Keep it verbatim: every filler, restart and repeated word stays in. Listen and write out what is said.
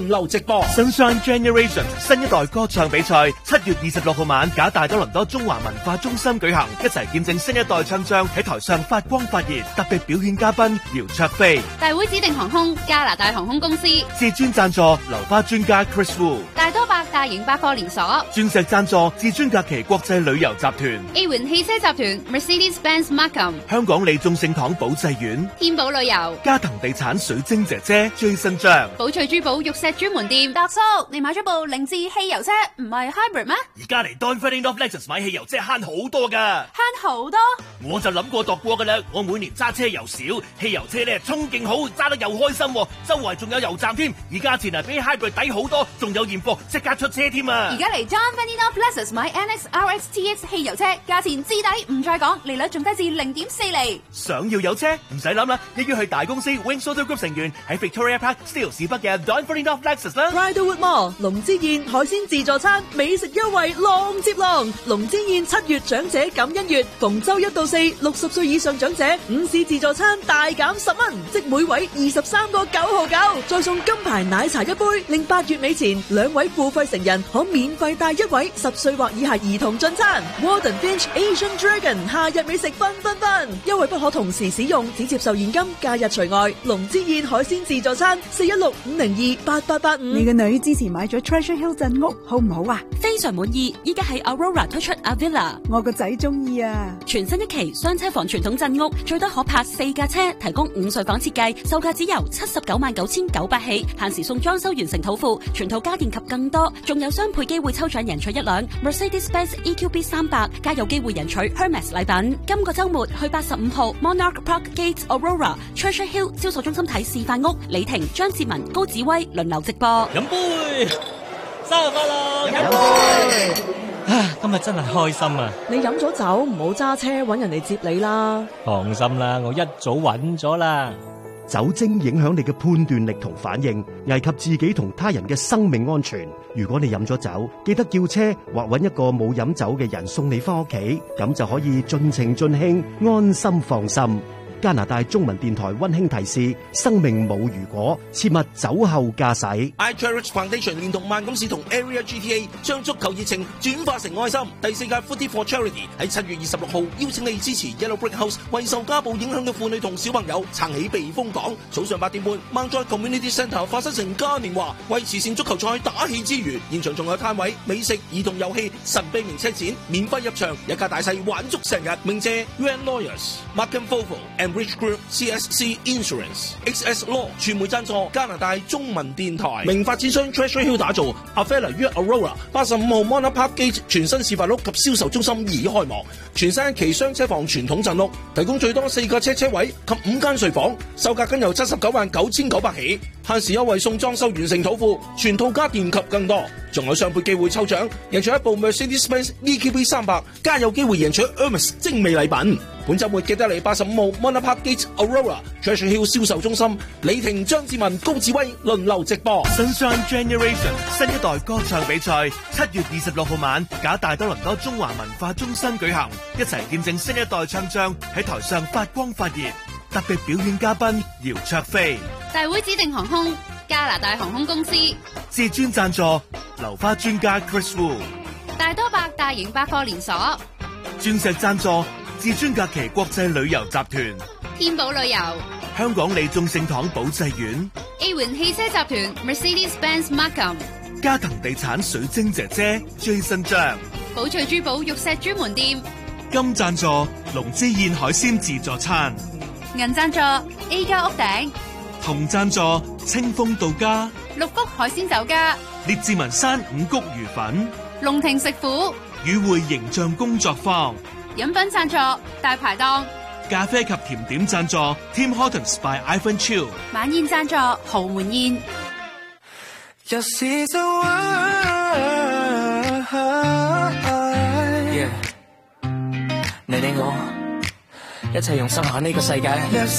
流直播 Sunshine Generation 新一代歌唱比賽七月二十六號晚，假大多倫多中華文化中心舉行，一齊見證新一代唱將喺台上發光發熱。特別表演嘉賓姚焯菲， 大會指定航空加拿大航空公司， 至尊贊助流花專家 Chris Wu， 大多百大型百貨連鎖， 鑽石贊助至尊假期國際旅遊集團， A 環汽車集團 Mercedes-Benz Markham， 香港利眾聖堂保濟院， 天寶旅遊， 嘉騰地產水晶姐姐最新張， 寶翠珠寶玉石專門店。達叔，你買咗部凌志汽油車，唔係 hybrid 咩？ 而家嚟 Don Ferdinand of Lexus 買汽油車慳好多噶， 慳好多。 我就諗過度過噶啦，我每年揸車又少，汽油車咧衝勁好，揸得又開心，周圍仲有油站添，而價錢啊比 hybrid 抵好多，仲有現貨即刻出車添啊！ 而家嚟 Don Ferdinand of Lexus 買 N X R X T X 汽油車，價錢至抵唔再講，利率仲低至零點四厘。 想要有車唔使諗啦，一於去大公司 Wings Auto Group 成員喺 Victoria Park Steeles 市北嘅 Don Ferdinand of Lexus 啦。 Riderwood Mall 龍之宴海鮮自助餐美食優惠浪接浪，龍之宴七月長者感恩月，逢周一到四六十歲以上長者午市自助餐大減十蚊，即每位二十三個九毫九，再送金牌奶茶一杯，令八月尾前兩位付費成人可免費帶一位十歲或以下兒童進餐。Warden Finch Asian Dragon 夏日美食分分分，優惠不可同時使用，只接受現金，假日除外。龍之宴海鮮自助餐四一六五零二八八八五。 你個女之前買咗 Treasure Hill 鎮屋好唔好啊？ 非常滿意，依家喺 Aurora 推出 Avila， 我個仔中意啊！ 全新一期雙車房傳統鎮屋，最多可泊四架車，提供五睡房設計，售價只由七十九萬九千九百起，限時送裝修完成土庫，全套家電及更多，仲有雙倍機會抽獎贏取一輛 Mercedes-Benz E Q B 三百，加有機會贏取 Hermes 禮品。今個週末去八十五號 Monarch Park Gate Aurora Treasure Hill 銷售中心睇示範屋，李婷、張志文、高子威輪流直播。 飲杯，生日快樂！ 飲杯。 啊，今日真係開心啊！ 你飲咗酒唔好揸車，搵人嚟接你啦。 放心啦，我一早揾咗啦。 酒精影響你嘅判斷力同反應，危及自己同他人嘅生命安全。如果你飲咗酒，記得叫車或搵一個冇飲酒嘅人送你翻屋企，咁就可以盡情盡興，安心放心。加拿大中文電台溫馨提示：生命冇如果，切勿酒後駕駛。 I Cherish Foundation 連同萬錦市同 Area G T A 將足球熱情轉化成愛心。第四屆 Footy for Charity 喺七月二十六號邀請你支持 Yellow Brick House 為受家暴影響嘅婦女同小朋友撐起避風港。早上八點半 Mount Joy Community Centre 發生成嘉年華，為慈善足球賽打氣之餘，現場仲有攤位、美食、兒童遊戲、神秘名車展，免費入場，一家大細玩足成日。鳴謝 U N Lawyers、Markham Fovo Rich Group、C S C Insurance、X S Law 傳媒贊助，加拿大中文電台明發展商 Treasure Hill 打造 Avila 於 Aurora 八十五號 Monarch Park Gate 全新示範屋及銷售中心已開幕，全新一期雙車房傳統鎮屋，提供最多四架車車位及五間睡房，售價僅由七十九萬九千九百起，限時優惠送裝修完成土庫，全套家電及更多，仲有雙倍機會抽獎，贏取一部 Mercedes-Benz E Q B 三百，加有機會贏取 Hermes 精美禮品。本週末記得嚟八十五號 Monarch Park Gate Aurora Treasure Hill 銷售中心，李婷、張志文、高志威輪流直播。 Sunshine Generation 新一代歌唱比賽七月二十六號晚，假大多倫多中華文化中心舉行，一齊見證新一代唱將喺台上發光發熱。特別表演嘉賓姚焯菲， 大會指定航空加拿大航空公司， 至尊贊助流花專家 Chris Wu， 大多百大型百貨連鎖， 鑽石贊助至尊假期國際旅遊集團， 天寶旅遊， 香港利眾聖堂保濟院， A 環汽車集團 Mercedes-Benz Markham， 嘉騰地產水晶姐姐 Jason 張， 寶翠珠寶玉石專門店， 金贊助龍之宴海鮮自助餐， 銀贊助 A 家屋頂， 銅贊助清風到家， 六福海鮮酒家， 列治文山五穀魚粉， 龍庭食府， 與會形象工作坊， 飲品贊助大排檔， 咖啡及甜點贊助 Tim Hortons by Ivan Chill， 晚宴贊助豪門宴。 Just is a word, yeah. 你你我一齊用心下呢個世界。